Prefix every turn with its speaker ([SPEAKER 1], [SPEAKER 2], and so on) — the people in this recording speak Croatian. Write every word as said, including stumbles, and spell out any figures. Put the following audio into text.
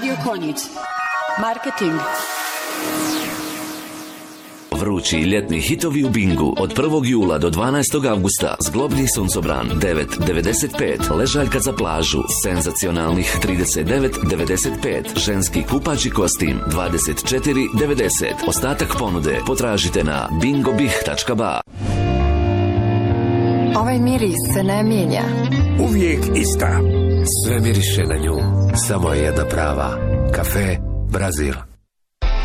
[SPEAKER 1] Radio Konjic. Marketing.
[SPEAKER 2] Vrući ljetni hitovi u Bingu od prvog jula do dvanaestog avgusta. Zglobni suncobran devet devedeset pet, ležaljka za plažu senzacionalnih trideset devet devedeset pet, ženski kupaći kostim dvadeset četiri devedeset. Ostatak ponude potražite na bingobih tačka ba.
[SPEAKER 3] Ovaj miris se ne mijenja.
[SPEAKER 4] Uvijek ista. Sve miriše na nju. Samo je jedna prava. Kafe Brazil.